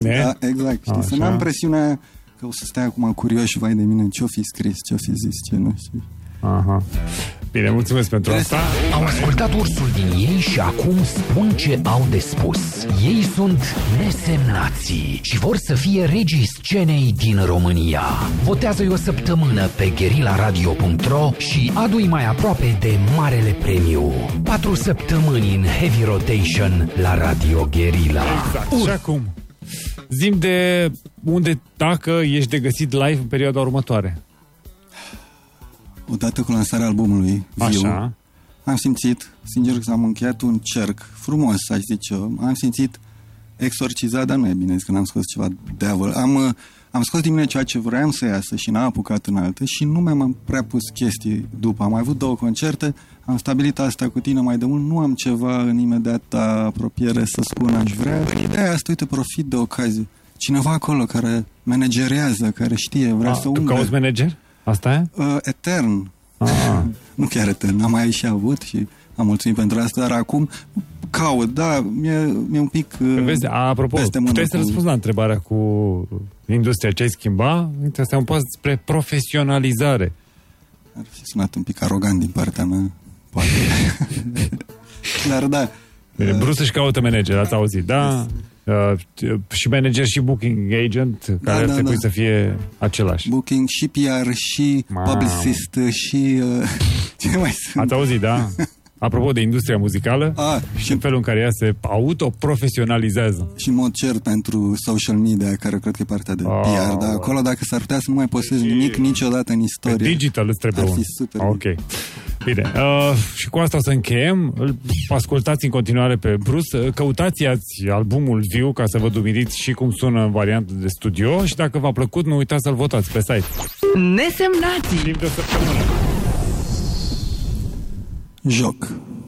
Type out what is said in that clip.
Da, exact. Știi, să n-am presiunea că o să stai acum curioși, vai de mine, ce-o fi scris, ce-o fi zis, ce nu știu. Aha. Bine, mulțumesc pentru asta. Au ascultat Ursul din ei și acum spun ce au de spus. Ei sunt nesemnații și vor să fie regii scenei din România. Votează-i o săptămână pe guerillaradio.ro și adu-i mai aproape de marele premiu. 4 săptămâni în heavy rotation la Radio Guerilla. Exact. Și acum, zi-mi de unde, dacă ești de găsit live în perioada următoare. Odată cu lansarea albumului Viu, am simțit, sincer că am încheiat un cerc frumos, aș zice eu. Am simțit exorcizat, dar nu e bine că n-am scos ceva devil. Am scos din mine ceea ce vreau să iasă și n-am apucat în alte și nu mi-am prea pus chestii după. Am mai avut 2 concerte, am stabilit asta cu tine mai de mult, nu am ceva în imediată apropiere să spun aș vrea. În ideea asta, uite, profit de ocazie. Cineva acolo care managerează, care știe, vrea să umble. Tu cauți manager? Asta e? Etern. Nu chiar etern, am mai și avut și am mulțumit pentru asta, dar acum caut, da, mi-e un pic vezi, apropo, puteai să răspunzi la întrebarea cu industria, ce ai schimba? Asta e un pas spre profesionalizare. Ar fi sunat un pic arogant din partea mea, poate. Dar da. Bruce își caută manager, ați auzit, da? Și manager și booking agent, care ar trebui să fie același. Booking și PR și publicist și ce mai sunt? Ați auzit, da? Apropo de industria muzicală și în felul în care ea se autoprofesionalizează. Și în mod cert pentru social media, care cred că e partea de PR, dar acolo dacă s-ar putea să nu mai postezi nimic niciodată în istorie. Digital îți trebuie ar fi super. Ok. Bine. Și cu asta o să încheiem. Ascultați în continuare pe Bruce. Căutați-ați albumul Viu ca să vă dumiriți și cum sună în variantă de studio și dacă v-a plăcut, nu uitați să-l votați pe site. Nesemnații. Timp de o săptămână. Joc.